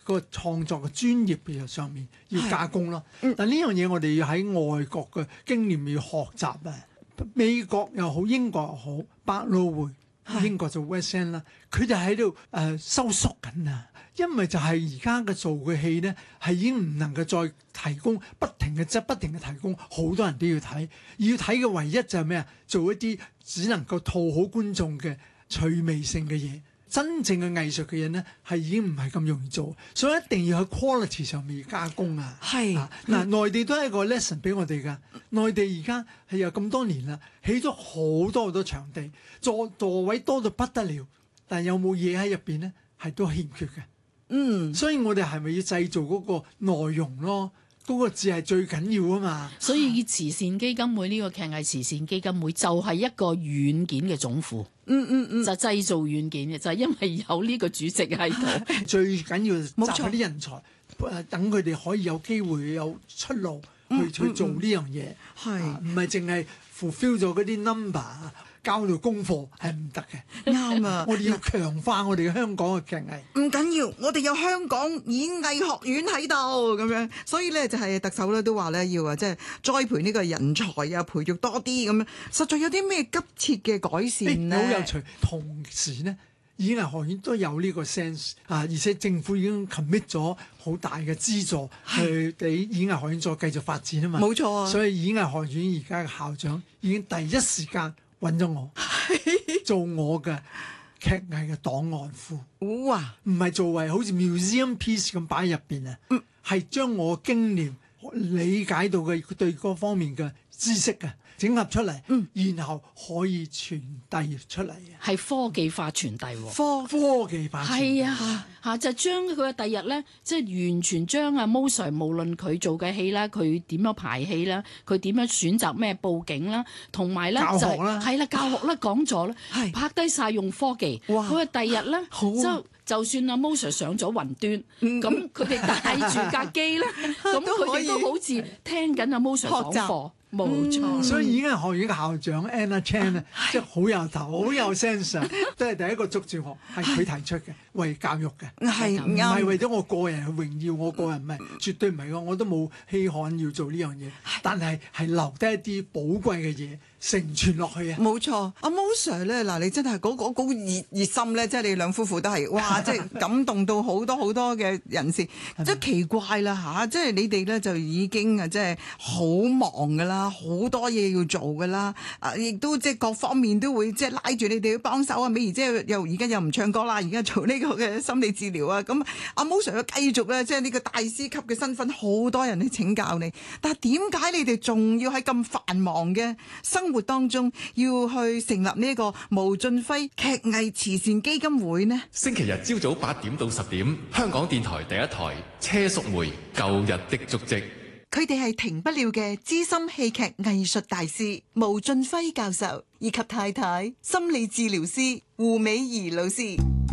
個創作嘅專業嘅上面要加工咯。但呢樣嘢我哋要喺外國嘅經驗要學習啊。美國又好，英國又好，百老匯英國就 West End 啦，佢哋喺度收縮緊啊。因為就係而家嘅做嘅戲咧，係已經唔能夠再提供不停嘅提供，好多人都要睇。要睇嘅唯一就係咩啊？做一啲只能夠討好觀眾嘅趣味性嘅嘢。真正嘅藝術嘅嘢咧，係已經唔係咁容易做，所以一定要喺 quality 上面加工啊。 係嗱，內地都係一個 lesson 俾我哋㗎。內地而家係有咁多年啦，起咗好多場地，座位多到不得了，但係有冇嘢喺入邊咧，係都欠缺嘅。所以我哋係咪要製造嗰個內容咯？嗰個字係最緊要啊嘛。 所以慈善基金會呢個劇藝慈善基金會就係一個軟件嘅總庫。就製造軟件嘅，就係因為有呢個主席喺度。 最緊要集嗰啲人才，等佢哋可以有機會有出路去做呢樣嘢。唔係淨係 fulfill 咗嗰啲 number。交到功課係唔得嘅， 啱啊！ 我哋要強化我哋香港嘅劇藝。 唔緊要，我哋有香港演藝學院喺度咁樣，所以咧就係特首咧都話咧要即係栽培呢個人才啊，培育多啲咁樣。實在有啲咩急切嘅改善咧？ 好有趣。同時呢，演藝學院都有呢個 sense 啊，而且政府已經 commit 咗好大嘅資助去俾演藝學院再繼續發展啊嘛。 冇錯啊！ 所以演藝學院而家嘅校長已經第一時間揾咗我做我嘅劇藝嘅檔案庫。 哇！ 唔係作為好似 museum piece 咁擺入邊啊，係將我嘅經驗理解到嘅對嗰方面嘅知識啊整合出嚟，然後可以傳遞出嚟啊。 係科技化傳遞喎。 科技化傳遞。 係啊，就將佢嘅第日咧，即係完全將阿 Mo Sir 無論佢做嘅戲啦，佢點樣排戲啦，佢點樣選擇咩佈景啦，同埋咧教學啦， 係啦，教學啦，講座啦，拍低晒用科技。佢話第日咧，就算阿 Mo Sir 上咗雲端，咁佢哋帶住架機咧，咁佢哋都好似聽緊阿 Mo Sir 講課。冇錯， 所以演藝學院嘅校長 Anna Chan 咧，即係好有頭，好有 sense，都係第一個捉住我，係佢提出嘅，為教育嘅，唔係為咗我個人去榮耀我個人，唔係，絕對唔係㗎，我都冇稀罕要做呢樣嘢，但係留低一啲寶貴嘅嘢。承傳落去啊！ 冇錯，阿 Mo Sir 咧，嗱你真係嗰熱心咧，即係你兩夫婦都係，哇！即係感動到好多嘅人士，即係奇怪啦嚇！即係你哋咧就已經即係好忙噶啦，好多嘢要做噶啦，亦都即係各方面都會即係拉住你哋去幫手啊！美儀姐而家又唔唱歌啦，而家做呢個嘅心理治療啊！咁阿 Mo Sir 繼續咧，即係呢個大師級嘅身份，好多人去請教你，但係點解你哋仲要喺咁繁忙嘅生活當中要去成立呢個毛俊輝劇藝慈善基金會呢？ 星期日朝早8點到10點，香港電台第一台車淑梅舊日的足跡。 佢哋係停不了嘅資深戲劇藝術大師毛俊輝教授，以及太太心理治療師胡美儀老師。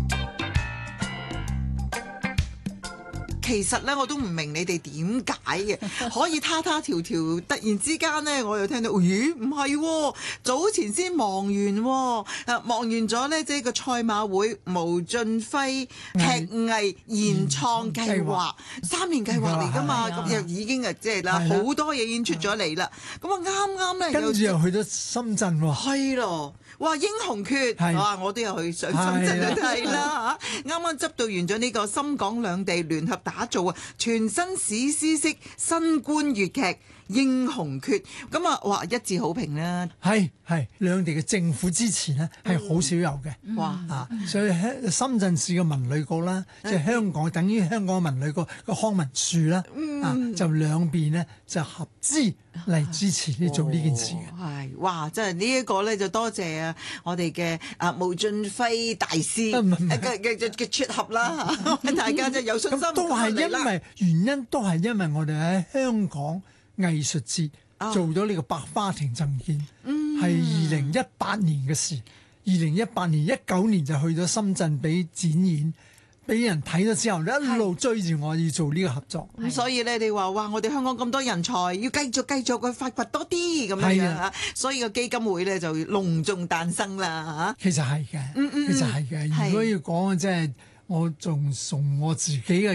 其實咧，我都唔明你哋點解嘅，可以他條條，突然之間咧，我又聽到，咦？唔係喎，早前先忙完喎，忙完咗咧，即係個賽馬會毛俊輝劇藝研創計劃3年計劃嚟㗎嘛，咁又已經即係啦，好多嘢已經出咗嚟啦。咁啊啱啱咧， 跟住又去咗深圳喎。 係咯，哇！英雄決，哇！我都有去上深圳去睇啦嚇。啱啱執導完咗呢個深港兩地聯合打造啊，全新史詩式新冠粵劇《英雄決》，咁啊，哇！一致好評啦。係兩地嘅政府支持呢係好少有嘅。哇！所以深圳市嘅文旅局啦，即係香港等於香港文旅局個康文署啦，就兩邊呢就合資嚟支持你做呢件事嘅。係，哇！真係呢一個咧就多謝啊我哋嘅毛俊輝大師嘅撮合啦，大家真係有信心。都係原因都係因為我哋喺香港藝術節做咗呢個百花亭贈獻，係2018年嘅事。2018年、19年就去咗深圳俾展演，俾人睇咗之後，一路追住我要做呢個合作。咁所以咧，你話哇，我哋香港咁多人才，要繼續去發掘多啲咁樣嚇，所以個基金會咧就隆重誕生啦嚇。其實係嘅，其實係嘅。如果要講即係我仲從我自己嘅